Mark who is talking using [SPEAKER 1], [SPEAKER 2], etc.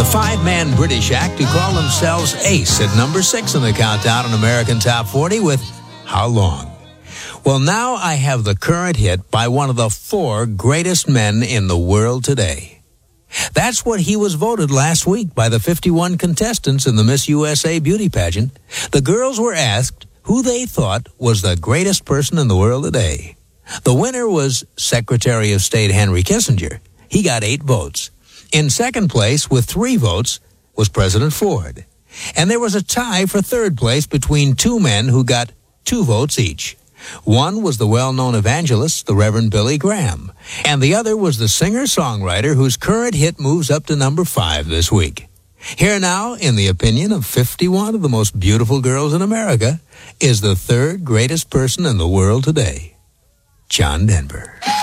[SPEAKER 1] The five-man British act who call themselves Ace at number 6 in the countdown on American Top 40 with How Long? Well, now I have the current hit by one of the 4 greatest men in the world today. That's what he was voted last week by the 51 contestants in the Miss USA beauty pageant. The girls were asked who they thought was the greatest person in the world today. The winner was Secretary of State Henry Kissinger. He got 8 votes. In second place, with 3 votes, was President Ford. And there was a tie for third place between 2 men who got 2 votes each. One was the well-known evangelist, the Reverend Billy Graham, and the other was the singer-songwriter whose current hit moves up to number 5 this week. Here now, in the opinion of 51 of the most beautiful girls in America, is the 3rd greatest person in the world today, John Denver.